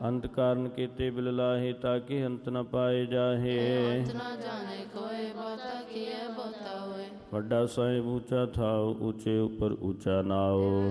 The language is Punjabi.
ਅੰਤ ਕਾਰਨ ਕੀਤੇ ਬਿਲ ਲਾਹੇ, ਤਾਕਿ ਅੰਤ ਨ ਪਾਏ ਜਾਹੇ। ਅੰਤ ਨ ਜਾਣੇ ਕੋਇ, ਬਹੁਤਾ ਕੀਏ ਬਹੁਤਾ ਹੋਏ। ਵੱਡਾ ਸਾਹਿਬ ਉੱਚਾ ਥਾਉ, ਉੱਚੇ ਉੱਪਰ ਉੱਚਾ ਨਾਉ।